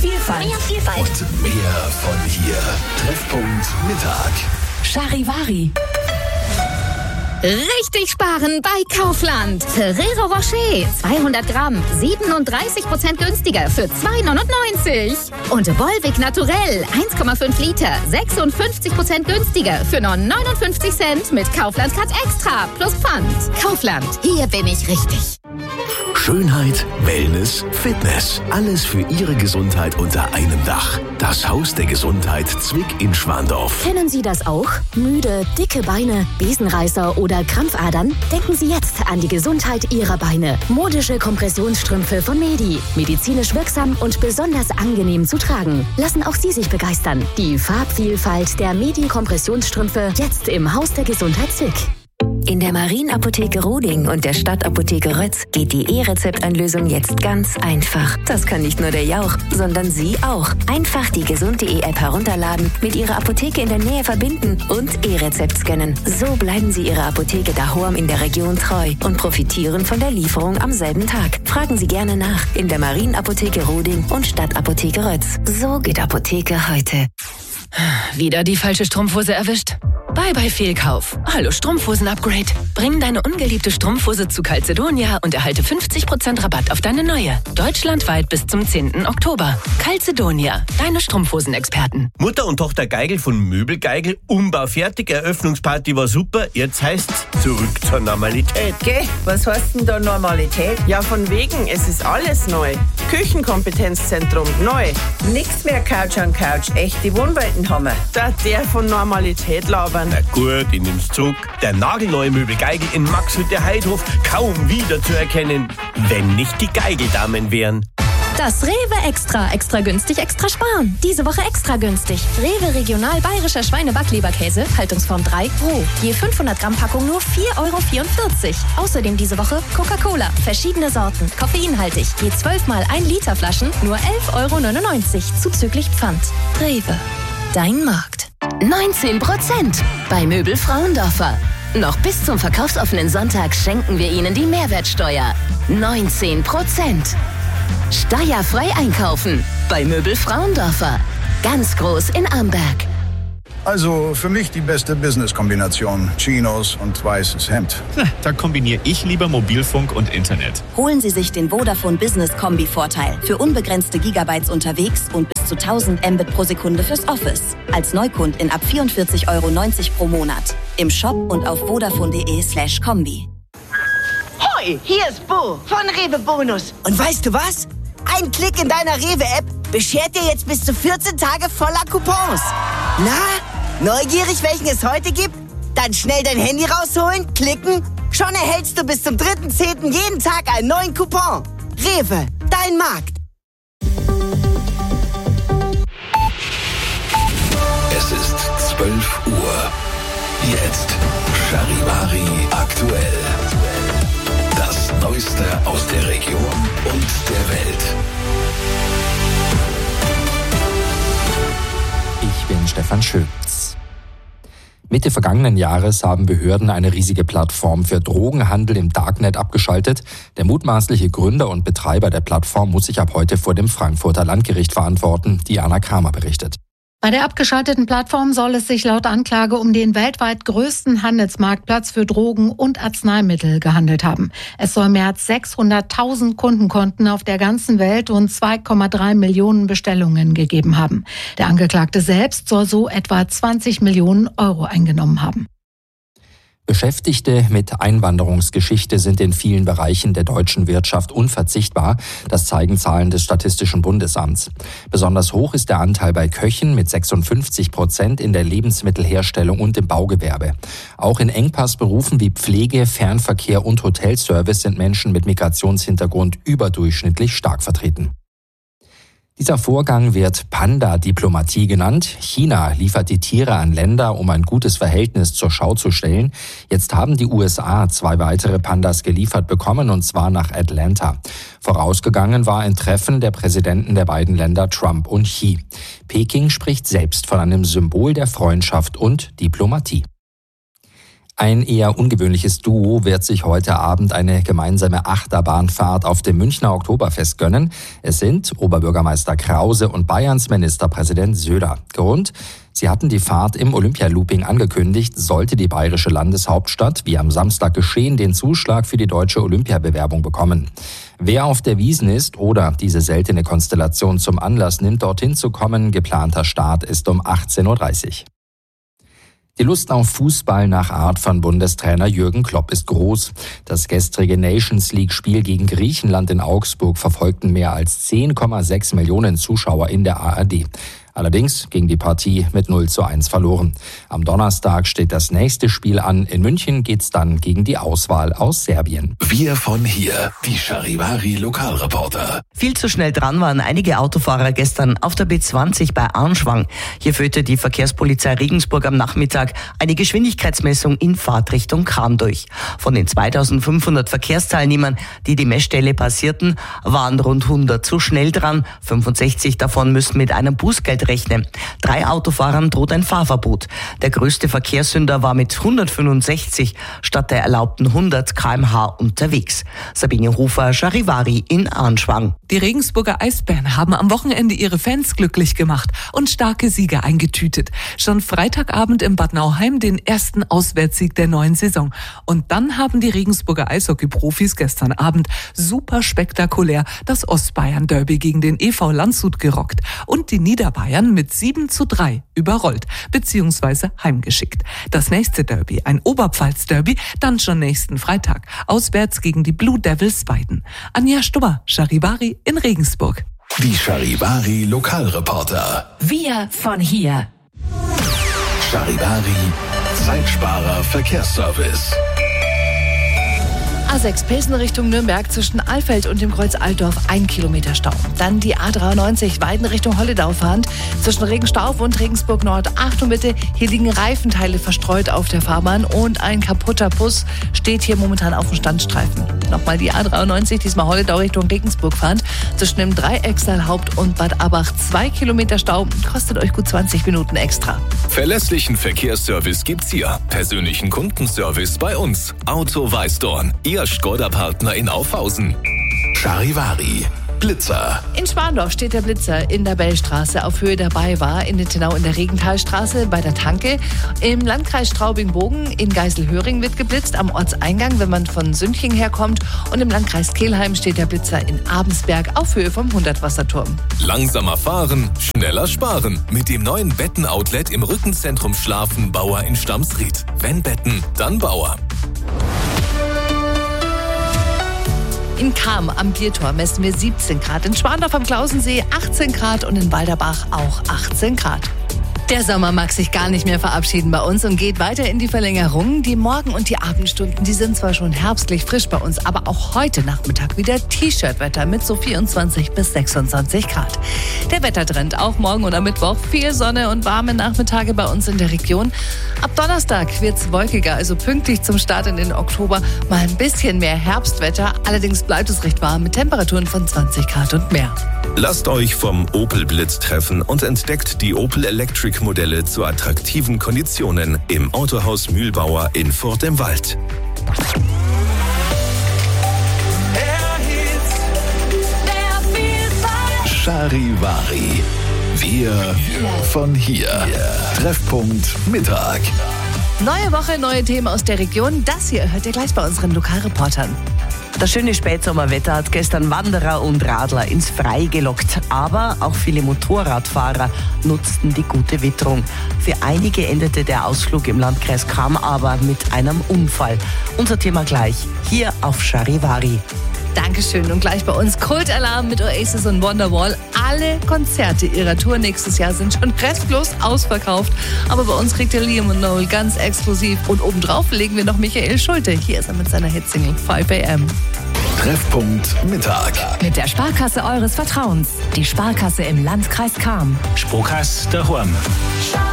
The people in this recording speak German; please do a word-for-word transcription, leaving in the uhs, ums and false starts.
Vielfalt. Mehr Vielfalt. Und mehr von hier. Treffpunkt Mittag. Charivari. Richtig sparen bei Kaufland. Ferrero Rocher, zweihundert Gramm, siebenunddreißig Prozent günstiger für zwei neunundneunzig. Und Volvic Naturell, eins Komma fünf Liter, sechsundfünfzig Prozent günstiger für nur neunundfünfzig Cent mit Kaufland Cut Extra plus Pfand. Kaufland, hier bin ich richtig. Schönheit, Wellness, Fitness. Alles für Ihre Gesundheit unter einem Dach. Das Haus der Gesundheit Zwick in Schwandorf. Kennen Sie das auch? Müde, dicke Beine, Besenreißer oder Krampfadern? Denken Sie jetzt an die Gesundheit Ihrer Beine. Modische Kompressionsstrümpfe von Medi. Medizinisch wirksam und besonders angenehm zu tragen. Lassen auch Sie sich begeistern. Die Farbvielfalt der Medi-Kompressionsstrümpfe jetzt im Haus der Gesundheit Zwick. In der Marienapotheke Roding und der Stadtapotheke Rötz geht die E-Rezept-Anlösung jetzt ganz einfach. Das kann nicht nur der Jauch, sondern Sie auch. Einfach die gesund.de App herunterladen, mit Ihrer Apotheke in der Nähe verbinden und E-Rezept scannen. So bleiben Sie Ihrer Apotheke daheim in der Region treu und profitieren von der Lieferung am selben Tag. Fragen Sie gerne nach in der Marienapotheke Roding und Stadtapotheke Rötz. So geht Apotheke heute. Wieder die falsche Strumpfhose erwischt? Bye bye Fehlkauf. Hallo Strumpfhosen-Upgrade. Bring deine ungeliebte Strumpfhose zu Calzedonia und erhalte fünfzig Prozent Rabatt auf deine neue. Deutschlandweit bis zum zehnten Oktober. Calzedonia, deine Strumpfhosenexperten. Mutter und Tochter Geigel von Möbelgeigel, Umbau fertig, Eröffnungsparty war super, jetzt heißt's zurück zur Normalität. Geh, was heißt denn da Normalität? Ja, von wegen, es ist alles neu. Küchenkompetenzzentrum, neu. Nix mehr Couch an Couch, echte Wohnwelten haben wir. Da der von Normalität labern. Na gut, ich nehm's zurück. Der nagelneue Möbelgeigel in Maxhütte Heidhof kaum wieder zu erkennen, wenn nicht die Geigeldamen wären. Das Rewe Extra. Extra günstig, extra sparen. Diese Woche extra günstig. Rewe Regional Bayerischer Schweine-Backleberkäse, Haltungsform drei, roh. Je fünfhundert Gramm Packung nur vier Euro vierundvierzig. Außerdem diese Woche Coca-Cola. Verschiedene Sorten. Koffeinhaltig. Je zwölf mal ein Liter Flaschen nur elf Euro neunundneunzig. Zuzüglich Pfand. Rewe. Dein Markt. neunzehn Prozent bei Möbel Frauendorfer. Noch bis zum verkaufsoffenen Sonntag schenken wir Ihnen die Mehrwertsteuer. neunzehn Prozent. Steuerfrei einkaufen bei Möbel Frauendorfer. Ganz groß in Amberg. Also für mich die beste Business-Kombination. Chinos und weißes Hemd. Na, da kombiniere ich lieber Mobilfunk und Internet. Holen Sie sich den Vodafone Business Kombi-Vorteil. Für unbegrenzte Gigabytes unterwegs und bis zu tausend Mbit pro Sekunde fürs Office. Als Neukund in ab vierundvierzig Euro neunzig pro Monat. Im Shop und auf vodafone.de slash Kombi. Hoi, hier ist Bo von Rewe Bonus. Und weißt du was? Ein Klick in deiner Rewe-App beschert dir jetzt bis zu vierzehn Tage voller Coupons. Na, neugierig, welchen es heute gibt? Dann schnell dein Handy rausholen, klicken. Schon erhältst du bis zum dritten zehnten jeden Tag einen neuen Coupon. Rewe, dein Markt. Es ist zwölf Uhr. Jetzt Charivari aktuell. Das Neueste aus der Region und der Welt. Ich bin Stefan Schütz. Mitte vergangenen Jahres haben Behörden eine riesige Plattform für Drogenhandel im Darknet abgeschaltet. Der mutmaßliche Gründer und Betreiber der Plattform muss sich ab heute vor dem Frankfurter Landgericht verantworten. Diana Kramer berichtet. Bei der abgeschalteten Plattform soll es sich laut Anklage um den weltweit größten Handelsmarktplatz für Drogen und Arzneimittel gehandelt haben. Es soll mehr als sechshunderttausend Kundenkonten auf der ganzen Welt und zwei Komma drei Millionen Bestellungen gegeben haben. Der Angeklagte selbst soll so etwa zwanzig Millionen Euro eingenommen haben. Beschäftigte mit Einwanderungsgeschichte sind in vielen Bereichen der deutschen Wirtschaft unverzichtbar. Das zeigen Zahlen des Statistischen Bundesamts. Besonders hoch ist der Anteil bei Köchen mit sechsundfünfzig Prozent in der Lebensmittelherstellung und im Baugewerbe. Auch in Engpassberufen wie Pflege, Fernverkehr und Hotelservice sind Menschen mit Migrationshintergrund überdurchschnittlich stark vertreten. Dieser Vorgang wird Panda-Diplomatie genannt. China liefert die Tiere an Länder, um ein gutes Verhältnis zur Schau zu stellen. Jetzt haben die U S A zwei weitere Pandas geliefert bekommen, und zwar nach Atlanta. Vorausgegangen war ein Treffen der Präsidenten der beiden Länder, Trump und Xi. Peking spricht selbst von einem Symbol der Freundschaft und Diplomatie. Ein eher ungewöhnliches Duo wird sich heute Abend eine gemeinsame Achterbahnfahrt auf dem Münchner Oktoberfest gönnen. Es sind Oberbürgermeister Krause und Bayerns Ministerpräsident Söder. Grund? Sie hatten die Fahrt im Olympialooping angekündigt, sollte die bayerische Landeshauptstadt, wie am Samstag geschehen, den Zuschlag für die deutsche Olympiabewerbung bekommen. Wer auf der Wiesn ist oder diese seltene Konstellation zum Anlass nimmt, dorthin zu kommen, geplanter Start ist um achtzehn Uhr dreißig. Die Lust auf Fußball nach Art von Bundestrainer Jürgen Klopp ist groß. Das gestrige Nations-League-Spiel gegen Griechenland in Augsburg verfolgten mehr als zehn Komma sechs Millionen Zuschauer in der A R D. Allerdings ging die Partie mit null zu eins verloren. Am Donnerstag steht das nächste Spiel an. In München geht's dann gegen die Auswahl aus Serbien. Wir von hier, die Charivari Lokalreporter. Viel zu schnell dran waren einige Autofahrer gestern auf der B zwanzig bei Arnschwang. Hier führte die Verkehrspolizei Regensburg am Nachmittag eine Geschwindigkeitsmessung in Fahrtrichtung Cham durch. Von den zweitausendfünfhundert Verkehrsteilnehmern, die die Messstelle passierten, waren rund hundert zu schnell dran. fünfundsechzig davon müssen mit einem Bußgeld rechnen. Drei Autofahrern droht ein Fahrverbot. Der größte Verkehrssünder war mit hundertfünfundsechzig statt der erlaubten hundert Kilometer pro Stunde unterwegs. Sabine Hofer, Charivari in Arnschwang. Die Regensburger Eisbären haben am Wochenende ihre Fans glücklich gemacht und starke Siege eingetütet. Schon Freitagabend in Bad Nauheim den ersten Auswärtssieg der neuen Saison. Und dann haben die Regensburger Eishockey-Profis gestern Abend super spektakulär das Ostbayern-Derby gegen den E V Landshut gerockt und die Niederbayern mit sieben zu drei überrollt bzw. heimgeschickt. Das nächste Derby, ein Oberpfalz-Derby, dann schon nächsten Freitag, auswärts gegen die Blue Devils Weiden. Anja Stubber, Charivari in Regensburg. Die Charivari Lokalreporter. Wir von hier. Charivari Zeitsparer Verkehrsservice. A sechs Pilsen Richtung Nürnberg zwischen Alfeld und dem Kreuz Altdorf ein Kilometer Stau. Dann die A dreiundneunzig Weiden Richtung Holledau fahrend zwischen Regenstauf und Regensburg Nord. Achtung bitte, hier liegen Reifenteile verstreut auf der Fahrbahn und ein kaputter Bus steht hier momentan auf dem Standstreifen. Nochmal die A dreiundneunzig, diesmal Holledau Richtung Regensburg fahrend zwischen dem Dreieckstal Haupt und Bad Abach. Zwei Kilometer Stau, kostet euch gut zwanzig Minuten extra. Verlässlichen Verkehrsservice gibt's hier. Persönlichen Kundenservice bei uns. Auto Weißdorn. Ihr Skoda-Partner in Aufhausen. Charivari Blitzer. In Schwandorf steht der Blitzer in der Bellstraße auf Höhe der Beiwahr, in Littenau in der Regenthalstraße bei der Tanke. Im Landkreis Straubing-Bogen in Geiselhöring wird geblitzt, am Ortseingang, wenn man von Sünching herkommt. Und im Landkreis Kelheim steht der Blitzer in Abensberg auf Höhe vom hundert-Wasserturm. Langsamer fahren, schneller sparen. Mit dem neuen Betten-Outlet im Rückenzentrum Schlafen Bauer in Stamsried. Wenn Betten, dann Bauer. In Cham am Biertor messen wir siebzehn Grad, in Schwandorf am Klausensee achtzehn Grad und in Walderbach auch achtzehn Grad. Der Sommer mag sich gar nicht mehr verabschieden bei uns und geht weiter in die Verlängerung. Die Morgen- und die Abendstunden, die sind zwar schon herbstlich frisch bei uns, aber auch heute Nachmittag wieder T-Shirt-Wetter mit so vierundzwanzig bis sechsundzwanzig Grad. Der Wettertrend auch morgen oder Mittwoch. Viel Sonne und warme Nachmittage bei uns in der Region. Ab Donnerstag wird's wolkiger, also pünktlich zum Start in den Oktober mal ein bisschen mehr Herbstwetter. Allerdings bleibt es recht warm mit Temperaturen von zwanzig Grad und mehr. Lasst euch vom Opel Blitz treffen und entdeckt die Opel Electric Modelle zu attraktiven Konditionen im Autohaus Mühlbauer in Furt im Wald. Charivari. Wir von hier. Treffpunkt Mittag. Neue Woche, neue Themen aus der Region. Das hier hört ihr gleich bei unseren Lokalreportern. Das schöne Spätsommerwetter hat gestern Wanderer und Radler ins Freie gelockt. Aber auch viele Motorradfahrer nutzten die gute Witterung. Für einige endete der Ausflug im Landkreis Cham aber mit einem Unfall. Unser Thema gleich, hier auf Charivari. Dankeschön. Und gleich bei uns Kultalarm mit Oasis und Wonderwall. Alle Konzerte ihrer Tour nächstes Jahr sind schon restlos ausverkauft. Aber bei uns kriegt ihr Liam und Noel ganz exklusiv. Und obendrauf legen wir noch Michael Schulte. Hier ist er mit seiner Hitsingle five a m. Treffpunkt Mittag. Mit der Sparkasse eures Vertrauens. Die Sparkasse im Landkreis Cham. Sparkasse daheim.